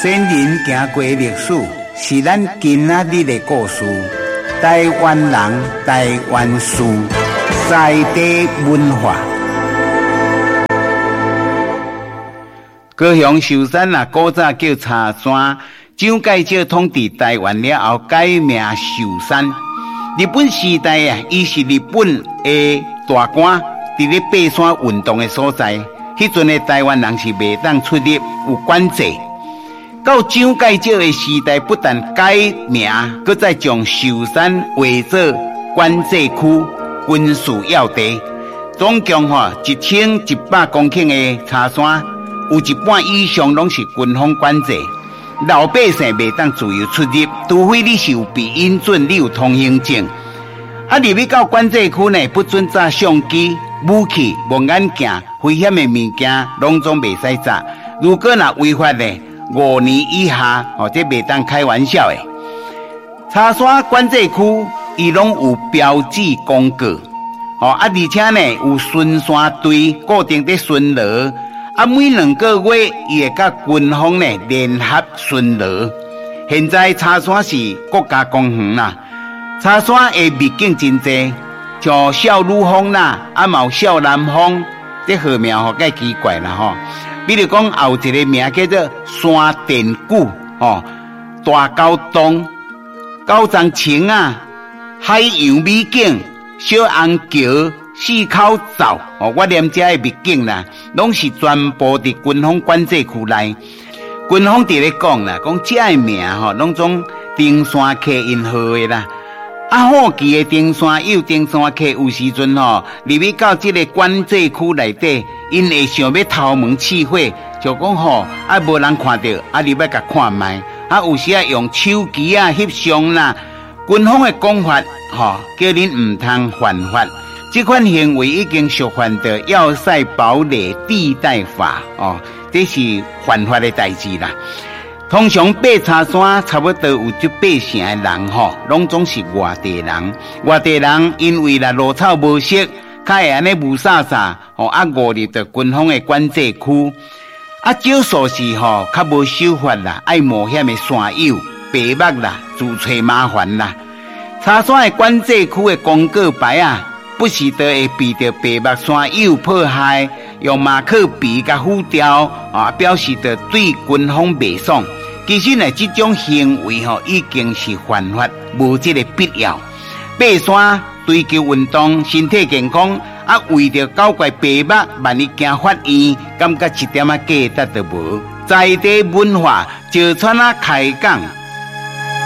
先人行过历史，是咱今仔日的故事。台湾人，台湾事，在地文化。高雄寿山啊，古早叫茶山。蒋介石统治台湾了后，改名寿山。日本时代啊，伊是日本的大官，伫咧爬山运动的所在。迄阵的台湾人是袂当出入，有管制。到蒋介石的时代，不但改名，搁再将寿山划作管制区、军事要地。总共1100公顷的茶山，有一半以上拢是军方管制。老百姓袂当自由出入，除非你是有被允准，你有通行证。入去到管制区呢，不准揸相机、武器、望远镜、危险的物件，拢总袂使揸。如果若违法呢，5年以下，这袂当开玩笑的。茶山管制区，伊拢有标志公告，而且呢有巡山队固定在巡逻。每2个月，伊会甲军方呢联合巡逻。现在茶山是国家公园啦，茶山的秘境真济，像小女峰啦，嘛有小南峰，这号名介奇怪啦比如讲，有一个名叫做山殿谷大高洞、九张青啊、海洋美景、小红桥、四口灶我念这的秘境啦，拢是全部伫军方管制区内。军方伫咧讲啦，讲这的名拢总登山客因号的啦。好奇的登山友、登山客有时阵入去到这个管制区内底，因会想要偷门试火，就讲无人看到，你要甲看卖。有时用手机翕相啦。军方的讲法叫恁唔通犯法。这款行为已经触犯到要塞堡垒地带法这是犯法的代志啦。通常爬茶山差不多有这8成的人拢总是外地人。外地人因为路草无熟，较会安尼雾煞煞误入到军方的管制区。少数是较无守法啦，爱冒险的山友、白目啦，自找麻烦啦。茶山的管制区的公告牌不时都会被着白目山友迫害，用马克笔甲糊掉表示着对军方不爽。其实呢，这种行为已经是犯法，无这个必要。爬山追求运动、身体健康，为着搞怪白目，万一惊法院，感觉一点价值都无。在地文化，就穿开讲。